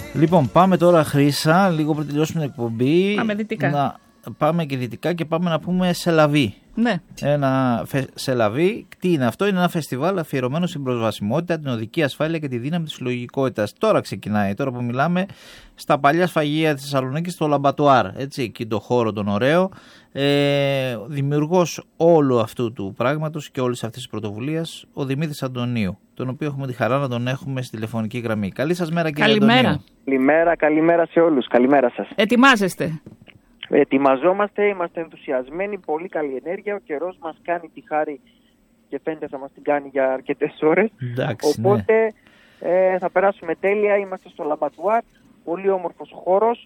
Λοιπόν, πάμε τώρα, Χρύσα, λίγο πριν τελειώσουμε την εκπομπή. Πάμε δυτικά. Πάμε και δυτικά και πάμε να πούμε Σελαβί. Ναι. Σελαβί, τι είναι αυτό? Είναι ένα φεστιβάλ αφιερωμένο στην προσβασιμότητα, την οδική ασφάλεια και τη δύναμη της συλλογικότητας. Τώρα ξεκινάει, τώρα που μιλάμε, στα παλιά σφαγεία της Θεσσαλονίκης, στο Λαμπατουάρ, έτσι, εκεί το χώρο τον ωραίο. Δημιουργός όλου αυτού του πράγματος και όλης αυτής της πρωτοβουλίας, ο Δημήτρης Αντωνίου, τον οποίο έχουμε τη χαρά να τον έχουμε στη τηλεφωνική γραμμή. Καλή σας μέρα, κύριε Αντωνίου. Καλημέρα σε όλους. Καλημέρα σας. Ετοιμάζεστε? Ετοιμαζόμαστε, είμαστε ενθουσιασμένοι, πολύ καλή ενέργεια. Ο καιρός μας κάνει τη χάρη και φαίνεται θα μας την κάνει για αρκετές ώρες. Εντάξει, οπότε θα περάσουμε τέλεια. Είμαστε στο Λαμπατουάρ, πολύ όμορφος χώρος.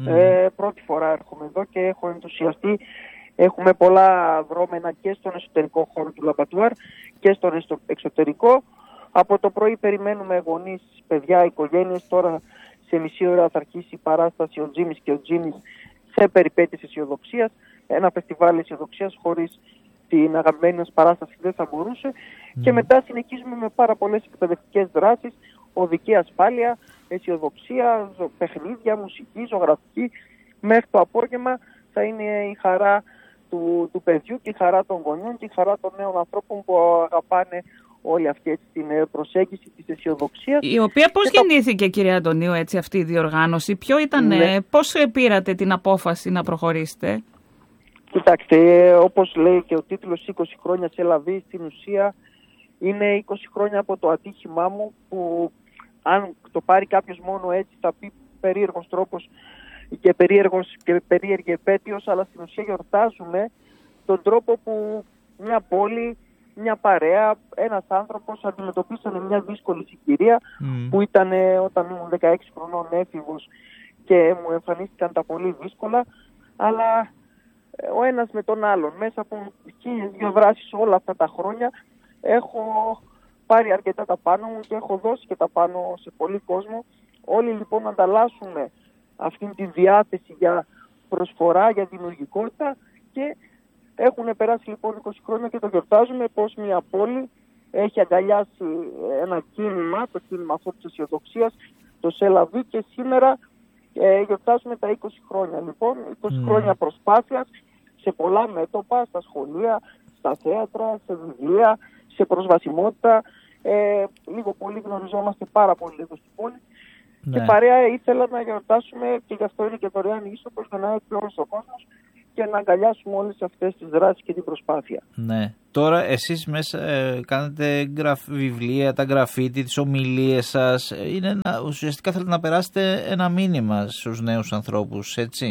Πρώτη φορά έρχομαι εδώ και έχω ενθουσιαστεί. Έχουμε πολλά δρόμενα και στον εσωτερικό χώρο του Λαμπατουάρ και στον εξωτερικό. Από το πρωί περιμένουμε γονείς, παιδιά, οικογένειες. Τώρα σε μισή ώρα θα αρχίσει η παράσταση ο Τζίμις και ο Τζίμις σε περιπέτειες αισιοδοξίας. Ένα φεστιβάλ αισιοδοξίας χωρίς την αγαπημένη μας παράσταση δεν θα μπορούσε. Και μετά συνεχίζουμε με πάρα πολλές εκπαιδευτικές δράσεις, οδική ασφάλεια, αισιοδοξία, παιχνίδια, μουσική, ζωγραφική. Μέχρι το απόγευμα θα είναι η χαρά του παιδιού και η χαρά των γονιών και η χαρά των νέων ανθρώπων που αγαπάνε όλη αυτή την προσέγγιση της αισιοδοξίας. Η οποία πώς γεννήθηκε, κύριε Αντωνίου, έτσι, αυτή η διοργάνωση? Ποιο ήταν, πώς πήρατε την απόφαση να προχωρήσετε? Κοιτάξτε, όπως λέει και ο τίτλος 20 χρόνια σε Λαβί, στην ουσία είναι 20 χρόνια από το ατύχημά μου, που αν το πάρει κάποιος μόνο έτσι θα πει περίεργος τρόπος και περίεργη επέτειος, αλλά στην ουσία γιορτάζουμε τον τρόπο που μια πόλη, μια παρέα, ένας άνθρωπος αντιμετωπίσανε μια δύσκολη συγκυρία που ήταν όταν ήμουν 16 χρονών έφηβος και μου εμφανίστηκαν τα πολύ δύσκολα, αλλά ο ένας με τον άλλον μέσα από 1002 δράσεις όλα αυτά τα χρόνια έχω πάρει αρκετά τα πάνω μου και έχω δώσει και τα πάνω σε πολύ κόσμο. Όλοι λοιπόν ανταλλάσσουμε αυτή τη διάθεση για προσφορά, για δημιουργικότητα και έχουν περάσει λοιπόν 20 χρόνια και το γιορτάζουμε πως μια πόλη έχει αγκαλιάσει ένα κίνημα, το κίνημα αυτό της αισιοδοξίας, το Σελαβί, και σήμερα γιορτάζουμε τα 20 χρόνια. Λοιπόν, 20 χρόνια προσπάθειας σε πολλά μέτωπα, στα σχολεία, στα θέατρα, σε βιβλία, σε προσβασιμότητα. Λίγο πολύ γνωριζόμαστε πάρα πολύ εδώ στην πόλη. Και παρέα ήθελα να γιορτάσουμε, και γι' αυτό είναι και δωρεάν είσοδος, για να έχει όλος ο κόσμος και να αγκαλιάσουμε όλες αυτές τις δράσεις και την προσπάθεια. Ναι. Τώρα εσείς μέσα κάνετε βιβλία, τα γραφίτι, τις ομιλίες σας. Ουσιαστικά θέλετε να περάσετε ένα μήνυμα στους νέους ανθρώπους, έτσι?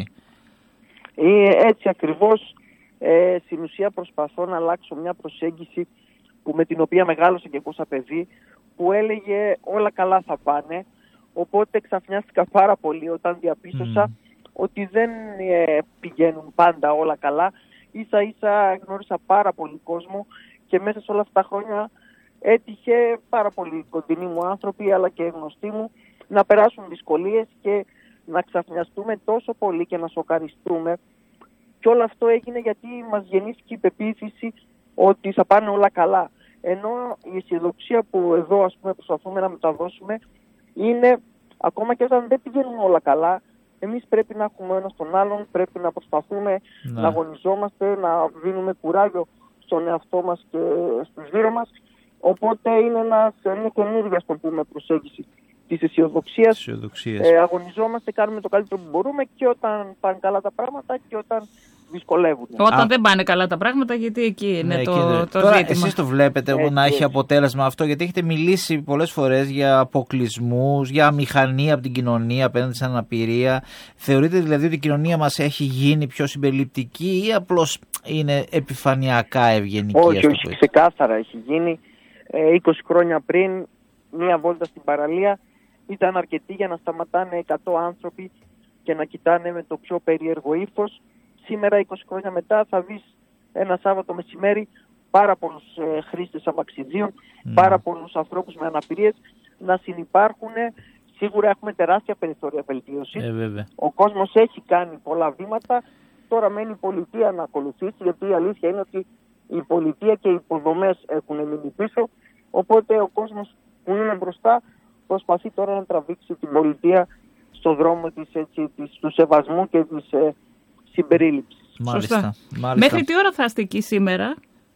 Έτσι ακριβώς. Στην ουσία προσπαθώ να αλλάξω μια προσέγγιση με την οποία μεγάλωσα και εγώ σαν παιδί, που έλεγε όλα καλά θα πάνε. Οπότε ξαφνιάστηκα πάρα πολύ όταν διαπίστωσα ότι δεν πηγαίνουν πάντα όλα καλά. Ίσα ίσα γνώρισα πάρα πολύ κόσμο και μέσα σε όλα αυτά τα χρόνια έτυχε πάρα πολύ κοντινοί μου άνθρωποι αλλά και γνωστοί μου να περάσουν δυσκολίες και να ξαφνιαστούμε τόσο πολύ και να σοκαριστούμε. Και όλο αυτό έγινε γιατί μας γεννήθηκε η πεποίθηση ότι θα πάνε όλα καλά. Ενώ η αισιοδοξία που εδώ προσπαθούμε να μεταδώσουμε είναι ακόμα και όταν δεν πηγαίνουν όλα καλά, εμείς πρέπει να έχουμε ένας τον άλλον, πρέπει να προσπαθούμε να αγωνιζόμαστε, να δίνουμε κουράγιο στον εαυτό μας και στους γύρω μας. Οπότε είναι μια καινούργια, ας πούμε, προσέγγιση της αισιοδοξίας. Αγωνιζόμαστε, κάνουμε το καλύτερο που μπορούμε και όταν πάνε καλά τα πράγματα και όταν δυσκολεύουν. Όταν δεν πάνε καλά τα πράγματα, γιατί εκεί είναι το τώρα, ζήτημα. εσείς το βλέπετε να έχει αποτέλεσμα αυτό? Γιατί έχετε μιλήσει πολλές φορές για αποκλεισμούς, για αμηχανία από την κοινωνία απέναντι στην αναπηρία. Θεωρείτε δηλαδή ότι η κοινωνία μας έχει γίνει πιο συμπεριληπτική ή απλώς είναι επιφανειακά ευγενική? Όχι, ξεκάθαρα έχει γίνει. 20 χρόνια πριν, μία βόλτα στην παραλία ήταν αρκετή για να σταματάνε 100 άνθρωποι και να κοιτάνε με το πιο περίεργο ύφος. Σήμερα, 20 χρόνια μετά, θα δεις ένα Σάββατο μεσημέρι πάρα πολλούς χρήστες αμαξιδίων, πάρα πολλούς ανθρώπους με αναπηρίες να συνυπάρχουν. Σίγουρα έχουμε τεράστια περιθώρια βελτίωσης. Ο κόσμος έχει κάνει πολλά βήματα. Τώρα μένει η πολιτεία να ακολουθήσει, γιατί η αλήθεια είναι ότι η πολιτεία και οι υποδομές έχουν μείνει πίσω. Οπότε ο κόσμος που είναι μπροστά προσπαθεί τώρα να τραβήξει την πολιτεία στο δρόμο του σεβασμού και της συμπερίληψης. Μάλιστα. Μέχρι τι ώρα θα είστε εκεί σήμερα?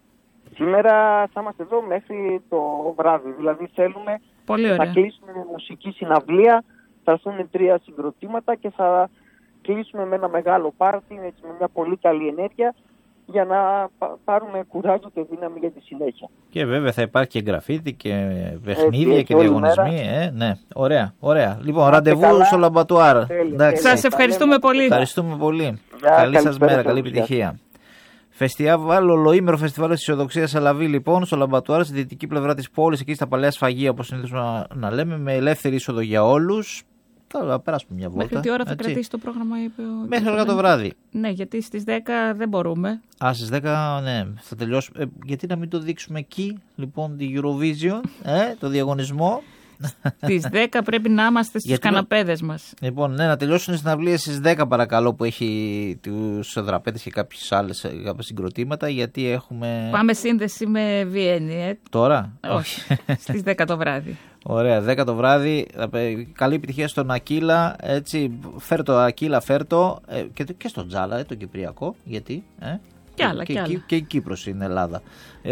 Σήμερα θα είμαστε εδώ μέχρι το βράδυ. Δηλαδή θέλουμε να κλείσουμε μουσική συναυλία, θα έρθουν 3 συγκροτήματα και θα κλείσουμε με ένα μεγάλο πάρτι, έτσι, με μια πολύ καλή ενέργεια, για να πάρουμε κουράγιο και δύναμη για τη συνέχεια. Και βέβαια θα υπάρχει και γραφίτι και παιχνίδια και διαγωνισμοί. Ναι, ωραία. Λοιπόν, ραντεβού στο Λαμπατουάρ. Σας ευχαριστούμε πολύ. Ευχαριστούμε πολύ. Καλή σας μέρα, καλή επιτυχία. Φεστιβάλ, ολοήμερο φεστιβάλ της Αισιοδοξίας Αλαβή, λοιπόν, στο Λαμπατουάρ, στη δυτική πλευρά της πόλης, εκεί στα παλαιά σφαγεία, όπως συνήθως να λέμε, με ελεύθερη είσοδο για όλους. Θα περάσουμε μια βόλτα. Μέχρι τι ώρα θα κρατήσει το πρόγραμμα, είπε Μέχρι αργά το βράδυ. Ναι, γιατί στις 10 δεν μπορούμε. Στις 10, ναι, θα τελειώσουμε. Γιατί να μην το δείξουμε εκεί, λοιπόν, τη Eurovision, το διαγωνισμό. Στις 10 πρέπει να είμαστε στους καναπέδες μας. Λοιπόν, ναι, να τελειώσουν οι συναυλίες στις 10 παρακαλώ, που έχει τους δραπέτες και κάποιες άλλες συγκροτήματα, γιατί έχουμε... Πάμε σύνδεση με Βιέννη, Τώρα? Όχι, στις 10 το βράδυ. Ωραία, 10 το βράδυ. Καλή επιτυχία στον Ακύλα. Έτσι, φέρτο Ακύλα, φέρτο. Και στον Τζάλα, τον Κυπριακό. Γιατί? Και άλλα. Και η Κύπρος στην Ελλάδα.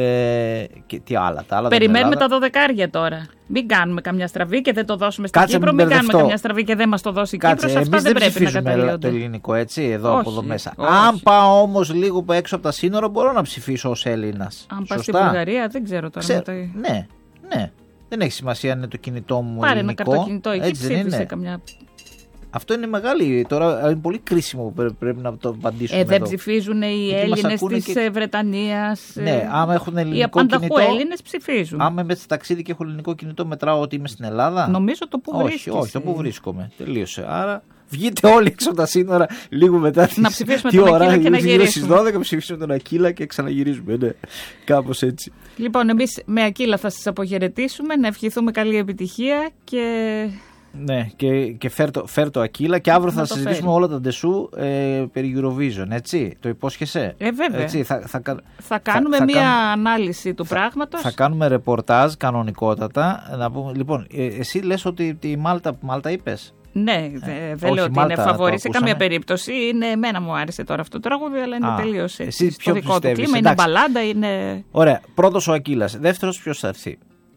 Και τι άλλα. Τα άλλα περιμένουμε τα 12 τώρα. Μην κάνουμε καμιά στραβή και δεν το δώσουμε στην Κύπρο. Μην κάνουμε καμιά στραβή και δεν μας το δώσει η Κύπρος. Αυτά δεν πρέπει να καταργούνται. Το ελληνικό, έτσι, εδώ από εδώ μέσα. Αν πάω όμως λίγο έξω από τα σύνορα, μπορώ να ψηφίσω ως Έλληνας. Αν πάω στη Βουλγαρία, δεν ξέρω τώρα. Ναι. Δεν έχει σημασία αν είναι το κινητό μου πάρε ελληνικό. Πάρε ένα καρτοκινητό εκεί, ψήφισε καμιά. Αυτό είναι μεγάλη. Τώρα είναι πολύ κρίσιμο που πρέπει να το απαντήσουμε. Δεν ψηφίζουν οι Έλληνες της Βρετανίας. Ναι, άμα έχουν ελληνικό κινητό. Οι απανταχού Έλληνες ψηφίζουν. Άμα είμαι σε ταξίδι και έχω ελληνικό κινητό, μετράω ότι είμαι στην Ελλάδα. Νομίζω το που βρίσκεσαι. Όχι, το που βρίσκομαι. Τελείωσε. Άρα βγείτε όλοι έξω από τα σύνορα λίγο μετά τις να ψηφίσουμε τον Ακύλα και να γυρίσουμε. Στις 12 ψηφίσουμε τον Ακύλα και ξαναγυρίζουμε. Ναι, κάπως έτσι. Λοιπόν, εμείς με Ακύλα θα σας αποχαιρετήσουμε, να ευχηθούμε καλή επιτυχία και... Ναι, και φέρ το Ακύλα και αύριο θα συζητήσουμε όλα τα ντεσού περί Eurovision, έτσι. Το υπόσχεσαι? Βέβαια. Έτσι, θα κάνουμε μια ανάλυση του πράγματος. Θα κάνουμε ρεπορτάζ κανονικότατα. Να πούμε, λοιπόν, εσύ λες ότι τη Μάλτα είπες? Ναι, δεν λέω ότι είναι φαβορί σε καμία περίπτωση. Εμένα μου άρεσε τώρα αυτό το τραγούδι, αλλά είναι τελείως στο δικό του κλίμα. Είναι μπαλάντα, είναι... Ωραία, πρώτος ο Ακύλας. Δεύτερος ποιος θα έρθει?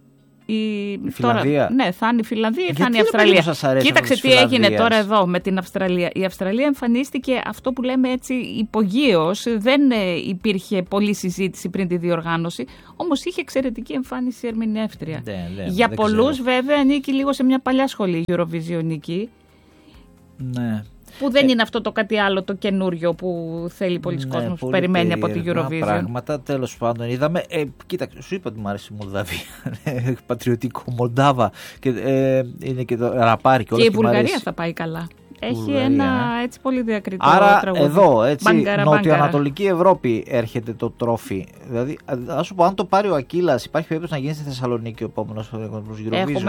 Η Φιλανδία. Ναι, θα είναι η Φιλανδία ή θα είναι η Αυστραλία. Κοίταξε τι έγινε τώρα εδώ με την Αυστραλία. Η Αυστραλία εμφανίστηκε αυτό που λέμε έτσι υπογείως. Δεν υπήρχε πολλή συζήτηση πριν τη διοργάνωση. Όμως είχε εξαιρετική εμφάνιση ερμηνεύτρια. Για πολλούς βέβαια ανήκει λίγο σε μια παλιά σχολή Eurovisionική. Ναι. Που δεν είναι αυτό το κάτι άλλο το καινούριο που θέλει πολλοί κόσμος που περιμένει από τη Eurovision. Πράγματα, τέλος πάντων. Είδαμε. Κοίταξε, σου είπα ότι μου άρεσε η Μολδαβία. Πατριωτικό Μολδάβα. Είναι και το ραπάρι και όλα. Και η Βουλγαρία θα πάει καλά. Έχει ένα έτσι πολύ διακριτό τραγούδι. Άρα εδώ, έτσι, νοτιοανατολική Ευρώπη έρχεται το τρόφι. Δηλαδή, ας σου πω, αν το πάρει ο Ακύλας, υπάρχει περίπτωση να γίνει στη Θεσσαλονίκη ο επόμενος προς Eurovision?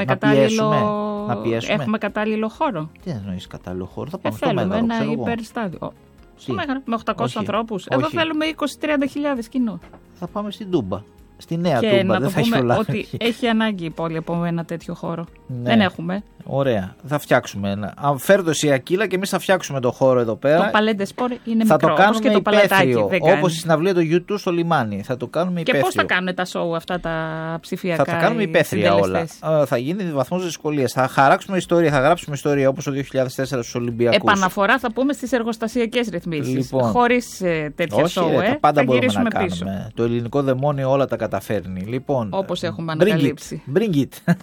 Να πιέσουμε. Έχουμε κατάλληλο χώρο. Τι εννοείς κατάλληλο χώρο? Θα πάμε στο Μέγαρο, ένα υπερστάδιο. Στο Μέγαρο, με 800 ανθρώπους. Εδώ θέλουμε 20-30 κοινό. Θα πάμε στην Τούμπα. Στη νέα και Τούμπα, να δεν το θα έχει πολλά. Ότι έχει ανάγκη η πόλη από ένα τέτοιο χώρο. Ναι. Δεν έχουμε. Ωραία. Θα φτιάξουμε ένα. Αν φέρει το εσύ Ακύλα και εμείς θα φτιάξουμε το χώρο εδώ πέρα. Το Παλέντε Σπορ είναι θα μικρό. Το κάνουμε και το υπαίθριο. Όπως η συναυλία του YouTube στο λιμάνι. Θα το κάνουμε υπαίθριο. Και πώς θα κάνουν τα show αυτά τα ψηφιακά? Θα τα κάνουμε υπαίθρια όλα. Θα γίνει βαθμός δυσκολίας. Θα χαράξουμε ιστορία. Θα γράψουμε ιστορία όπως το 2004 στους Ολυμπιακούς. Επαναφορά θα πούμε στις εργοστασιακές ρυθμίσεις. Λοιπόν, χωρίς τέτοια show. Τα πάντα μπορούμε να κάνουμε. Το ελληνικό δαιμόνιο όλα τα καταφέρνει. Λοιπόν, όπως έχουμε ανακαλύψει. Bring it.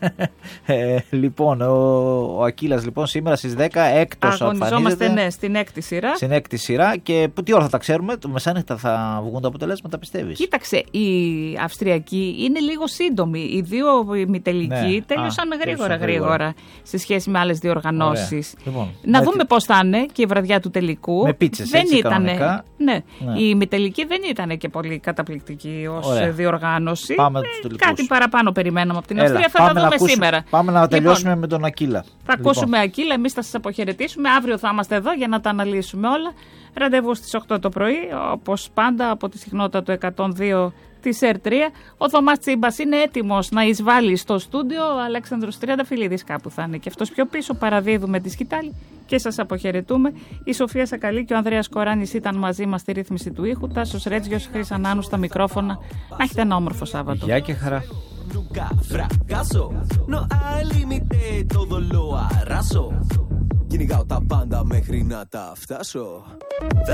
Λοιπόν, ο Ακύλας λοιπόν σήμερα στις 10 έκτος αγωνιζόμαστε στην έκτη σειρά. Στην έκτη σειρά και τι ώρα θα τα ξέρουμε? Το μεσάνυχτα θα βγουν τα αποτελέσματα, πιστεύεις? Κοίταξε, οι Αυστριακοί είναι λίγο σύντομοι. Οι δύο ημιτελικοί τέλειωσαν γρήγορα σε σχέση με άλλες διοργανώσεις. Λοιπόν, να δούμε πώς θα είναι και η βραδιά του τελικού. Με πίτσες, έτσι, κανονικά. Ναι. Η ημιτελική δεν ήταν και πολύ καταπληκτική ως διοργάνωση. Κάτι παραπάνω περιμέναμε από την Αυστρία. Θα τα δούμε σήμερα. Πάμε να τελειώσουμε με τον Ακύλα. Θα ακούσουμε Ακύλα, εμείς θα σας αποχαιρετήσουμε. Αύριο θα είμαστε εδώ για να τα αναλύσουμε όλα. Ραντεβού στις 8 το πρωί, όπως πάντα από τη συχνότητα του 102 της ΕΡΤ3. Ο Θωμάς Τσίμπας είναι έτοιμος να εισβάλλει στο στούντιο. Ο Αλέξανδρος Τριανταφυλλίδης κάπου θα είναι και αυτός πιο πίσω. Παραδίδουμε τη σκητάλη και σας αποχαιρετούμε. Η Σοφία Σακαλή και ο Ανδρέας Κοράνης ήταν μαζί μας στη ρύθμιση του ήχου. Τάσος Ρέτζιος, Χρύς Ανάνου στα μικρόφωνα. Να έχετε ένα όμορφο Σάββατο. Γεια και χαρά. Κυνηγάω τα πάντα μέχρι να τα φτάσω.